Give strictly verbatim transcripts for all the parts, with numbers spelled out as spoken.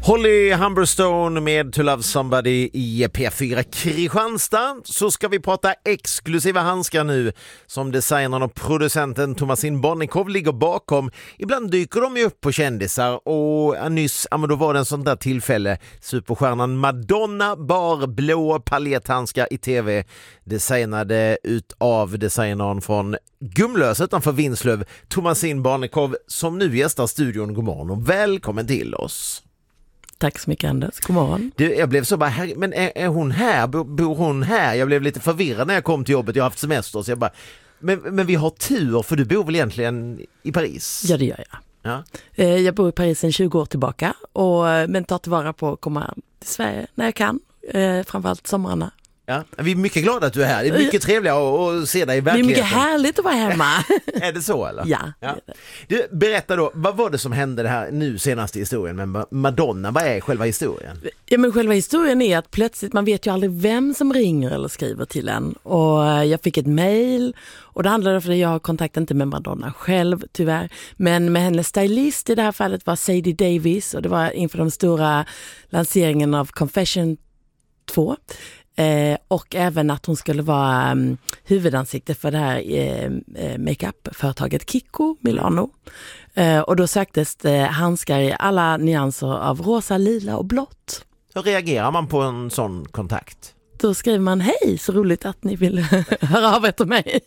Holly Humberstone med To Love Somebody i P fyra Kristianstad. Så ska vi prata exklusiva handskar nu som designern och producenten Tomasin Barnekow ligger bakom. Ibland dyker de ju upp på kändisar och nyss, ja, men då var det en sån där tillfälle. Superstjärnan Madonna bar blå paljetthandskar i tv designade utav designern från Gumlös utanför Vinslöv, Tomasin Barnekow, som nu gästar studion. God morgon och välkommen till oss. Tack så mycket, Anders. God morgon. Du, jag blev så bara, här, men är, är hon här? Bor, bor hon här? Jag blev lite förvirrad när jag kom till jobbet. Jag har haft semester så jag bara, men, men vi har tur för du bor väl egentligen i Paris? Ja, det gör jag. Ja. Jag bor i Paris sedan tjugo år tillbaka och, men tar tillvara på att komma till Sverige när jag kan, framförallt somrarna. Ja, vi är mycket glada att du är här. Det är mycket trevligare att se dig i verkligheten. Det är mycket härligt att vara hemma. Är det så eller? Ja. ja. Du, berätta då, vad var det som hände det här nu senaste historien med Madonna? Vad är själva historien? Ja, men själva historien är att plötsligt, man vet ju aldrig vem som ringer eller skriver till en. Och jag fick ett mejl och det handlade om att jag har kontakt inte med Madonna själv tyvärr, men med hennes stylist i det här fallet var Sadie Davis och det var inför de stora lanseringen av Confession två. Eh, och även att hon skulle vara um, huvudansikte för det här eh, makeup-företaget Kiko Milano. Eh, och då söktes det handskar i alla nyanser av rosa, lila och blått. Hur reagerar man på en sån kontakt? Då skriver man, hej, så roligt att ni vill höra av er till mig.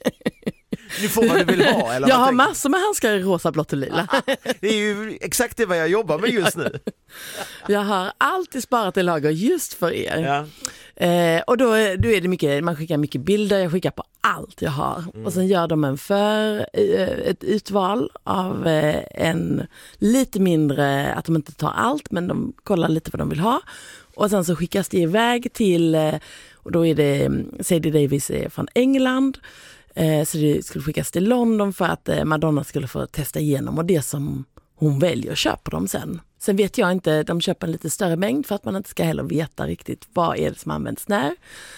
Du får vad du vill ha? Eller jag har tänker... massor med handskar i rosa, blått och lila. Det är ju exakt det vad jag jobbar med just nu. Jag har alltid sparat i lager just för er. Ja. Eh, och då, då är det mycket, man skickar mycket bilder, jag skickar på allt jag har. Mm. Och sen gör de en för eh, ett utval av eh, en lite mindre, att de inte tar allt men de kollar lite vad de vill ha. Och sen så skickas det iväg till, eh, och då är det Sadie Davis är från England. Så det skulle skickas till London för att Madonna skulle få testa igenom och det som hon väljer köper de sen. Sen vet jag inte, de köper en lite större mängd för att man inte ska heller veta riktigt vad är det som används när.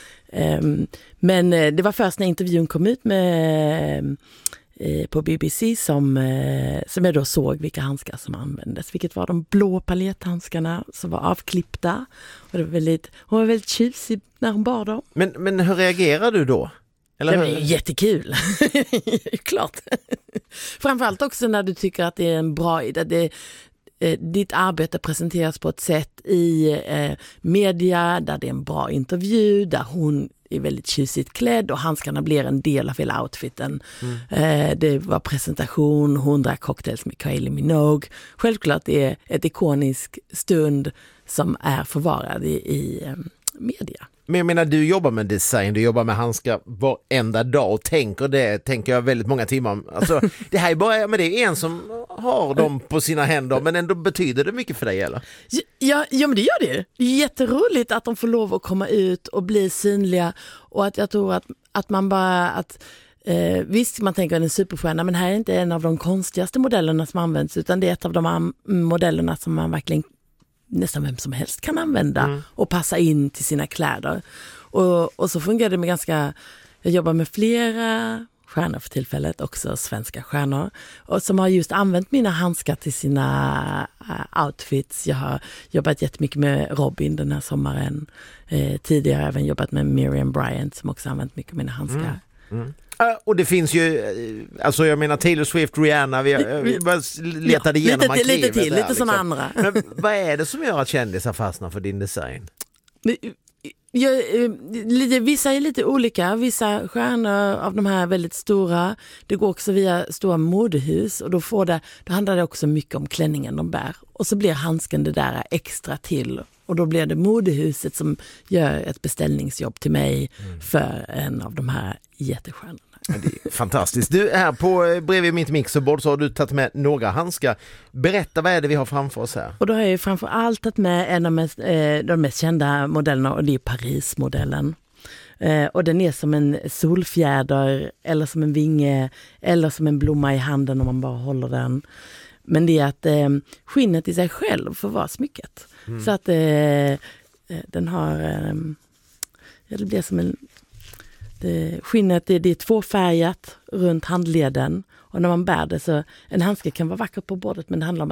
Men det var först när intervjun kom ut med, på B B C som, som jag då såg vilka handskar som användes. Vilket var de blå paljetthandskarna som var avklippta. Och det var väldigt, hon var väldigt tjusig när hon bar dem. Men, men hur reagerar du då? Eller det är jättekul. Klart. Framförallt också när du tycker att det är en bra idé. Det, eh, ditt arbete presenteras på ett sätt i eh, media där det är en bra intervju, där hon är väldigt tjusigt klädd och handskarna blir en del av hela outfiten. Mm. Eh, det var presentation, hon drack cocktails med Kylie Minogue. Självklart är det ett ikonisk stund som är förvarad i, i eh, media. Men jag menar, du jobbar med design, du jobbar med handskar varenda dag och tänker det, tänker jag väldigt många timmar. Alltså, det här är bara, men det är en som har dem på sina händer, men ändå betyder det mycket för dig, eller? Ja, ja men det gör det. Det är jätteroligt att de får lov att komma ut och bli synliga och att jag tror att, att man bara, att eh, visst man tänker en superstjärna, men här är inte en av de konstigaste modellerna som används, utan det är ett av de modellerna som man verkligen nästan vem som helst kan använda mm. och passa in till sina kläder. Och, och så fungerar det med ganska, jag jobbar med flera stjärnor för tillfället, också svenska stjärnor, och som har just använt mina handskar till sina uh, outfits. Jag har jobbat jättemycket med Robin den här sommaren. Eh, tidigare har jag även jobbat med Miriam Bryant som också använt mycket mina handskar. Mm. Mm. Och det finns ju, alltså jag menar Taylor Swift, Rihanna, vi, vi bara letade ja, igenom lite, lite till, där, lite liksom. sådana andra. Men vad är det som gör att kändisar fastnar för din design? Jag, vissa är lite olika, vissa stjärnor av de här väldigt stora, det går också via stora modehus och då, får det, då handlar det också mycket om klänningen de bär och så blir handsken det där extra till och då blir det modehuset som gör ett beställningsjobb till mig mm. för en av de här jättestjärnorna. Ja, det är fantastiskt. Du, här på bredvid mitt mixerbord så har du tagit med några handskar. Berätta, vad är det vi har framför oss här? Och då har jag framför allt tagit med en av mest, eh, de mest kända modellerna och det är Paris-modellen. Eh, och den är som en solfjäder eller som en vinge eller som en blomma i handen om man bara håller den. Men det är att eh, skinnet i sig själv får vara smycket. Mm. Så att eh, den har, eh, det blir som en Det, skinnet det, det är tvåfärgat runt handleden och när man bär det så en handske kan vara vacker på bordet men det handlar om